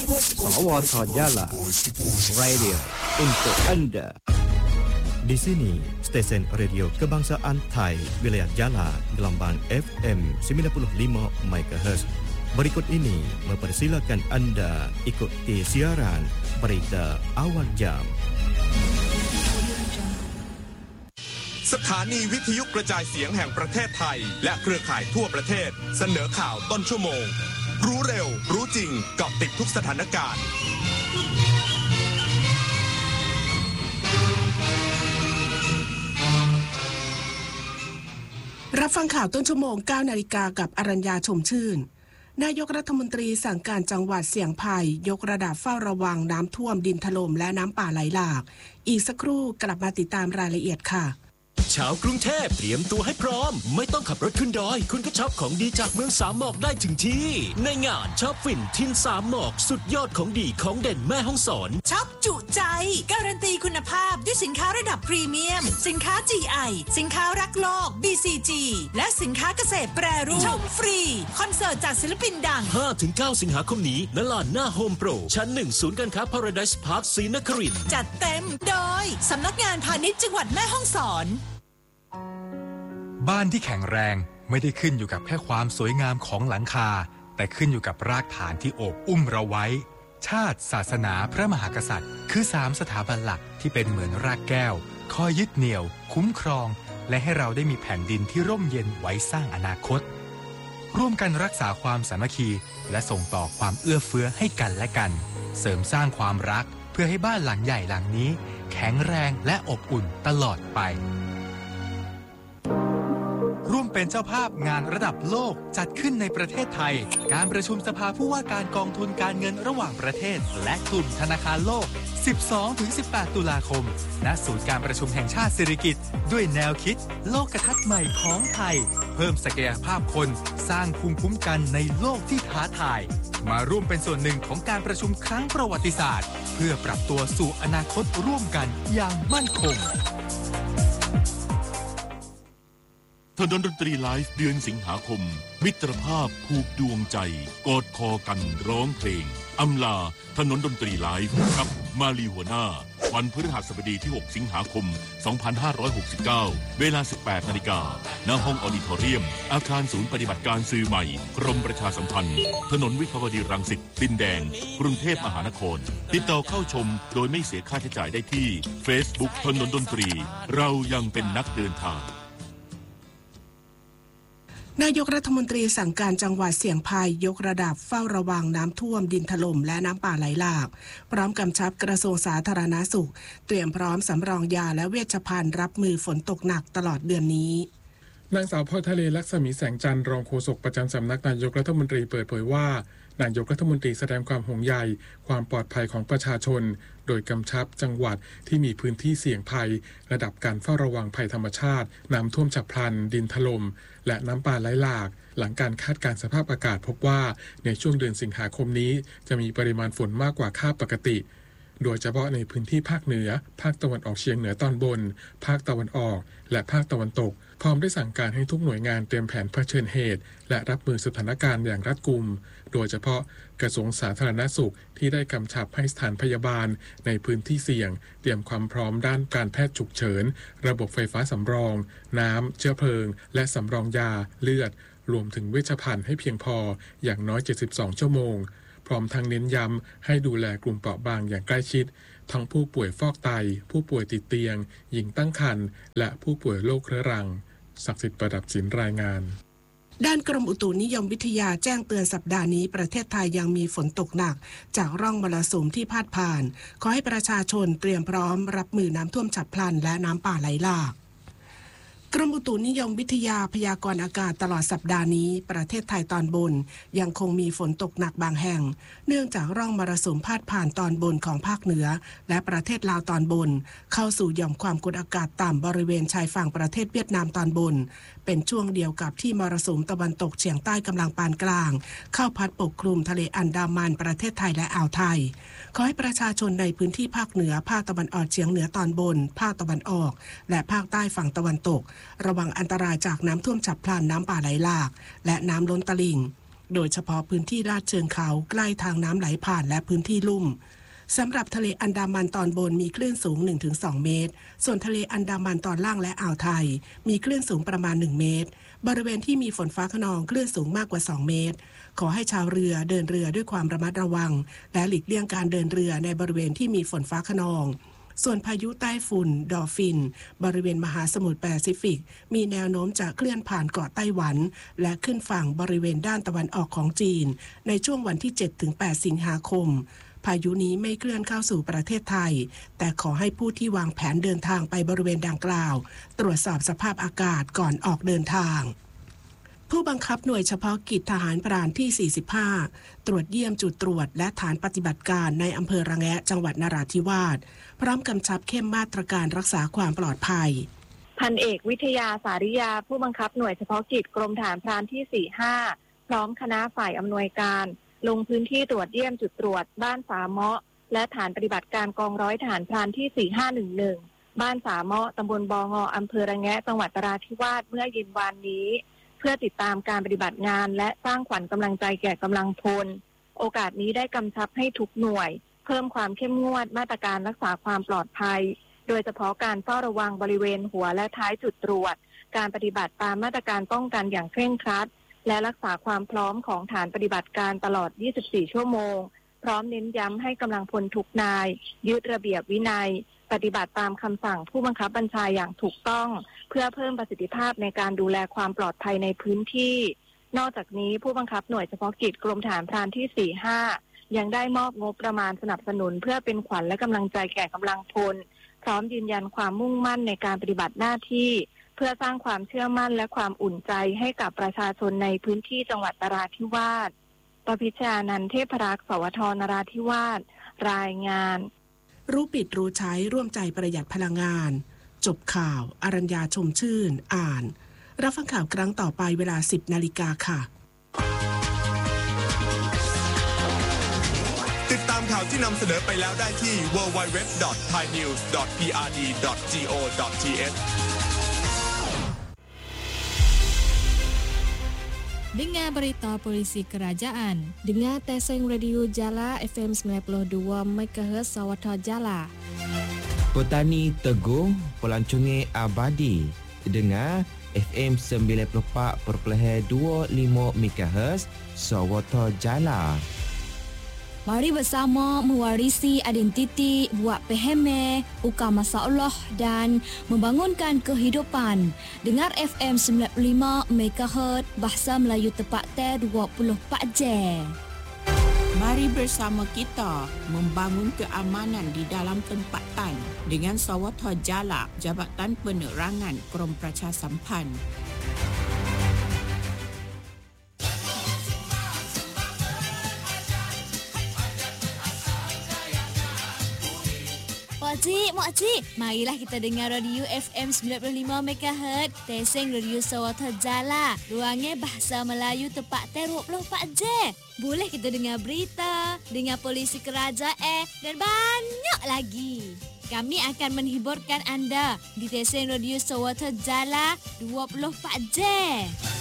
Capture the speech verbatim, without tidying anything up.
สวทYala Radio untuk Anda. Di sini stesen radio kebangsaan Thai wilayah Yala gelombang F M sembilan puluh lima megahertz. Berikut ini mempersilakan Anda ikuti siaran berita awal jam. สถานีวิทยุกระจายเสียงแห่งประเทศไทยและเครือข่ายทั่วประเทศเสนอข่าวต้นชั่วโมงรู้เร็วรู้จริงเกาะติดทุกสถานการณ์รับฟังข่าวต้นชั่วโมง เก้า นาฬิกากับอรัญญาชมชื่นนายกรัฐมนตรีสั่งการจังหวัดเสี่ยงภัยยกระดับเฝ้าระวังน้ำท่วมดินถล่มและน้ำป่าไหลหลากอีกสักครู่กลับมาติดตามรายละเอียดค่ะชาวกรุงเทพเตรียมตัวให้พร้อมไม่ต้องขับรถขึ้นดอยคุณก็ช็อปของดีจากเมืองสามหมอกได้ถึงที่ในงานช็อปฟินทินสามหมอกสุดยอดของดีของเด่นแม่ฮ่องสอนช็อปจุใจการันตีคุณภาพด้วยสินค้าระดับพรีเมียมสินค้า จี ไอ สินค้ารักโลก บี ซี จี และสินค้าเกษตรแปรรูปชมฟรีคอนเสิร์ตจากศิลปินดังห้าถึงเก้า สิงหาคมนี้ณลานหน้าโฮมโปรชั้นหนึ่งศูนย์การค้า Paradise Park ศรีนครินทร์จัดเต็มโดยสำนักงานพาณิชย์จังหวัดแม่ฮ่องสอนบ้านที่แข็งแรงไม่ได้ขึ้นอยู่กับแค่ความสวยงามของหลังคาแต่ขึ้นอยู่กับรากฐานที่โอบอุ้มเราไว้ชาติศาสนาพระมหากษัตริย์คือสามสถาบันหลักที่เป็นเหมือนรากแก้วคอยยึดเหนี่ยวคุ้มครองและให้เราได้มีแผ่นดินที่ร่มเย็นไว้สร้างอนาคตร่วมกันรักษาความสามัคคีและส่งต่อความเอื้อเฟื้อให้กันและกันเสริมสร้างความรักเพื่อให้บ้านหลังใหญ่หลังนี้แข็งแรงและอบอุ่นตลอดไปร่วมเป็นเจ้าภาพงานระดับโลกจัดขึ้นในประเทศไทยการประชุมสภาผู้ว่าการกองทุนการเงินระหว่างประเทศและกลุ่มธนาคารโลก สิบสองถึงสิบแปด ตุลาคมณศูนย์การประชุมแห่งชาติสิริกิติ์ด้วยแนวคิดโลกทัศน์ใหม่ของไทยเพิ่มศักยภาพคนสร้างภูมิคุ้มกันในโลกที่ท้าทายมาร่วมเป็นส่วนหนึ่งของการประชุมครั้งประวัติศาสตร์เพื่อปรับตัวสู่อนาคตร่วมกันอย่างมั่นคงถนนดนตรีไลฟ์เดือนสิงหาคมมิตรภาพผูกดวงใจกอดคอกันร้องเพลงอำลาถนนดนตรีไลฟ์กับมาลีหัวหน้าวันพฤหัสบดีที่หกสิงหาคมสองพันห้าร้อยหกสิบเก้าเวลา สิบแปดนาฬิกา ณห้องออดิทอเรียมอาคารศูนย์ปฏิบัติการสื่อใหม่กรมประชาสัมพันธ์ถนนวิภาวดีรังสิตดินแดงกรุงเทพมหานครติดต่อเข้าชมโดยไม่เสียค่าใช้จ่ายได้ที่ Facebook ถนนดนตรีเรายังเป็นนักเดินทางนายกรัฐมนตรีสั่งการจังหวัดเสี่ยงภัยยกระดับเฝ้าระวังน้ำท่วมดินถล่มและน้ำป่าไหลหลากพร้อมกำชับกระทรวงสาธารณสุขเตรียมพร้อมสำรองยาและเวชภัณฑ์รับมือฝนตกหนักตลอดเดือนนี้นางสาวพรทะเลลักษมีแสงจันทร์รองโฆษกประจำสำนักนายกรัฐมนตรีเปิดเผยว่านายกรัฐมนตรีแสดงความห่วงใยความปลอดภัยของประชาชนโดยกำชับจังหวัดที่มีพื้นที่เสี่ยงภัยระดับการเฝ้าระวังภัยธรรมชาติน้ำท่วมฉับพลันดินถล่มและน้ำป่าไหลหลากหลังการคาดการณ์สภาพอากาศพบว่าในช่วงเดือนสิงหาคมนี้จะมีปริมาณฝนมากกว่าค่าปกติโดยเฉพาะในพื้นที่ภาคเหนือภาคตะวันออกเฉียงเหนือตอนบนภาคตะวันออกและภาคตะวันตกพร้อมได้สั่งการให้ทุกหน่วยงานเตรียมแผนเผชิญเหตุและรับมือสถานการณ์อย่างรัดกุมโดยเฉพาะกระทรวงสาธารณสุขที่ได้กำชับให้สถานพยาบาลในพื้นที่เสี่ยงเตรียมความพร้อมด้านการแพทย์ฉุกเฉินระบบไฟฟ้าสำรองน้ำเชื้อเพลิงและสำรองยาเลือดรวมถึงเวชภัณฑ์ให้เพียงพออย่างน้อยเจ็ดสิบสองชั่วโมงพร้อมทั้งเน้นย้ำให้ดูแลกลุ่มเปราะบางอย่างใกล้ชิดทั้งผู้ป่วยฟอกไตผู้ป่วยติดเตียงหญิงตั้งครรภ์และผู้ป่วยโรคเรื้อรังศักดิ์สิทธิ์ประดับศิลป์รายงานด้านกรมอุตุนิยมวิทยาแจ้งเตือนสัปดาห์นี้ประเทศไทยยังมีฝนตกหนักจากร่องมรสุมที่พาดผ่านขอให้ประชาชนเตรียมพร้อมรับมือน้ำท่วมฉับพลันและน้ำป่าไหลหลากกรมอุตุนิยมวิทยาพยากรณ์อากาศตลอดสัปดาห์นี้ประเทศไทยตอนบนยังคงมีฝนตกหนักบางแห่งเนื่องจากร่องมรสุมพาดผ่านตอนบนของภาคเหนือและประเทศลาวตอนบนเข้าสู่หย่อมความกดอากาศต่ำบริเวณชายฝั่งประเทศเวียดนามตอนบนเป็นช่วงเดียวกับที่มรสุมตะวันตกเฉียงใต้กำลังปานกลางเข้าพัดปกคลุมทะเลอันดามันประเทศไทยและอ่าวไทยขอให้ประชาชนในพื้นที่ภาคเหนือภาคตะวันออกเฉียงเหนือตอนบนภาคตะวันออกและภาคใต้ฝั่งตะวันตกระวังอันตรายจากน้ำท่วมฉับพลันน้ำป่าไหลหลากและน้ำล้นตลิ่งโดยเฉพาะพื้นที่ลาดเชิงเขาใกล้ทางน้ำไหลผ่านและพื้นที่ลุ่มสำหรับทะเลอันดามันตอนบนมีคลื่นสูง หนึ่งถึงสอง เมตรส่วนทะเลอันดามันตอนล่างและอ่าวไทยมีคลื่นสูงประมาณหนึ่งเมตรบริเวณที่มีฝนฟ้าคะนองคลื่นสูงมากกว่าสองเมตรขอให้ชาวเรือเดินเรือด้วยความระมัดระวังและหลีกเลี่ยงการเดินเรือในบริเวณที่มีฝนฟ้าคะนองส่วนพายุใต้ฝุ่นดอฟินบริเวณมหาสมุทรแปซิฟิกมีแนวโน้มจะเคลื่อนผ่านเกาะไต้หวันและขึ้นฝั่งบริเวณด้านตะวันออกของจีนในช่วงวันที่ เจ็ดถึงแปด สิงหาคมพายุนี้ไม่เคลื่อนเข้าสู่ประเทศไทยแต่ขอให้ผู้ที่วางแผนเดินทางไปบริเวณดังกล่าวตรวจสอบสภาพอากาศก่อนออกเดินทางผู้บังคับหน่วยเฉพาะกิจทหารพรานที่ สี่สิบห้า ตรวจเยี่ยมจุดตรวจและฐานปฏิบัติการในอำเภอระแงะจังหวัดนราธิวาสพร้อมกำชับเข้มมาตรการรักษาความปลอดภัยพันเอกวิทยาสาริยาผู้บังคับหน่วยเฉพาะกิจกรมทหารพรานที่ สี่สิบห้า พร้อมคณะฝ่ายอำนวยการลงพื้นที่ตรวจเยี่ยมจุดตรวจบ้านสาเมาะและฐานปฏิบัติการกองร้อยทหารพรานที่ สี่ห้าหนึ่งหนึ่ง บ้านสาเมาะตำบลบงอำเภอระแงะจังหวัดนราธิวาสเมื่อเย็นวานนี้เพื่อติดตามการปฏิบัติงานและสร้างขวัญกำลังใจแก่กำลังพลโอกาสนี้ได้กำชับให้ทุกหน่วยเพิ่มความเข้มงวดมาตรการรักษาความปลอดภัยโดยเฉพาะการเฝ้าระวังบริเวณหัวและท้ายจุดตรวจการปฏิบัติตามมาตรการป้องกันอย่างเคร่งครัดและรักษาความพร้อมของฐานปฏิบัติการตลอด ยี่สิบสี่ ชั่วโมงพร้อมเน้นย้ำให้กำลังพลทุกนายยึดระเบียบวินัยปฏิบัติตามคำสั่งผู้บังคับบัญชาอย่างถูกต้องเพื่อเพิ่มประสิทธิภาพในการดูแลความปลอดภัยในพื้นที่นอกจากนี้ผู้บังคับหน่วยเฉพาะกิจกรมทหารพรานที่ สี่สิบห้า ยังได้มอบงบประมาณสนับสนุนเพื่อเป็นขวัญและกำลังใจแก่กำลังพลพร้อมยืนยันความมุ่งมั่นในการปฏิบัติหน้าที่เพื่อสร้างความเชื่อมั่นและความอุ่นใจให้กับประชาชนในพื้นที่จังหวัดนราธิวาสประพิชานันท์เทพรักษ์สวทนราธิวาสรายงานรู้ปิดรู้ใช้ร่วมใจประหยัดพลังงานจบข่าวอรัญญาชมชื่นอ่านรับฟังข่าวครั้งต่อไปเวลา สิบ นาฬิกาค่ะติดตามข่าวที่นำเสนอไปแล้วได้ที่ ดับเบิลยู ดับเบิลยู ดับเบิลยู ดอท ไทยนิวส์ ดอท พี อาร์ ดี ดอท จี โอ ดอท ที เอช Dengar berita polisi kerajaan. Dengar Teseng Radio Jala F M sembilan puluh dua megahertz Sawatha Jala. Petani Teguh Pelancongan Abadi. Dengar F M sembilan puluh empat perpuluhan dua lima megahertz Sawatha Jala. Mari bersama mewarisi identiti, buat peheme, ukar masalah dan membangunkan kehidupan. Dengar F M sembilan puluh lima megahertz Bahasa Melayu Tepatnya dua puluh empat jam. Mari bersama kita membangun keamanan di dalam tempatan dengan Sawatha Jala, Jabatan Penerangan Krom Pracha Sampan. Makcik, makcik, marilah kita dengar radio F M sembilan puluh lima megahertz Teseng Radio Sawatha Jala. Ruangnya Bahasa Melayu Tepatnya dua puluh empat jam. Boleh kita dengar berita, dengar polisi kerajaan dan banyak lagi. Kami akan menghiburkan anda di Teseng Radio Sawatha Jala dua puluh empat jam.